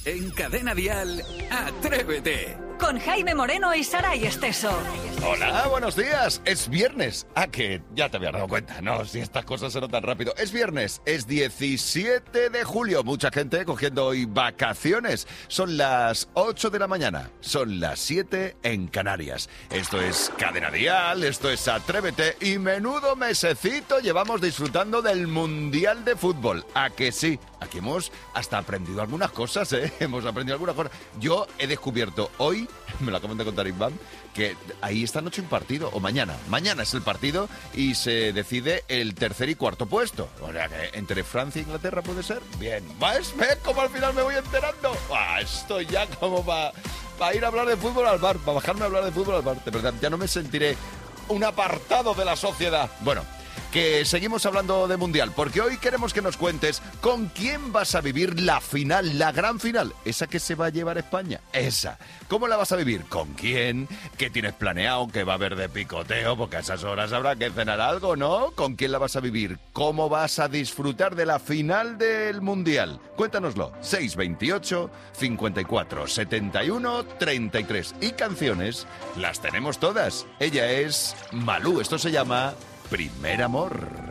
En Cadena Dial, Atrévete. Con Jaime Moreno y Saray Esteso. Hola, buenos días. Es viernes. Que ya te habías dado cuenta, ¿no? Si estas cosas se notan rápido. Es viernes, es 17 de julio. Mucha gente cogiendo hoy vacaciones. Son las 8 de la mañana. Son las 7 en Canarias. Esto es Cadena Dial, esto es Atrévete. Y menudo mesecito llevamos disfrutando del Mundial de Fútbol. ¿A que sí? Aquí hemos hasta aprendido algunas cosas, ¿eh? Hemos aprendido algunas cosas. Yo he descubierto hoy, me lo acaban de contar Iván, que ahí esta noche un partido, o mañana. Mañana es el partido y se decide el tercer y cuarto puesto. O sea, que entre Francia e Inglaterra puede ser. Bien. ¿Ves cómo al final me voy enterando? Estoy ya como para ir a hablar de fútbol al bar, para bajarme a hablar de fútbol al bar. De verdad, ya no me sentiré un apartado de la sociedad. Bueno, que seguimos hablando de Mundial, porque hoy queremos que nos cuentes con quién vas a vivir la final, la gran final, esa que se va a llevar España, esa. ¿Cómo la vas a vivir? ¿Con quién? ¿Qué tienes planeado? ¿Qué va a haber de picoteo? Porque a esas horas habrá que cenar algo, ¿no? ¿Con quién la vas a vivir? ¿Cómo vas a disfrutar de la final del Mundial? Cuéntanoslo. 628 54 71 33. Y canciones las tenemos todas. Ella es Malú. Esto se llama Primer Amor.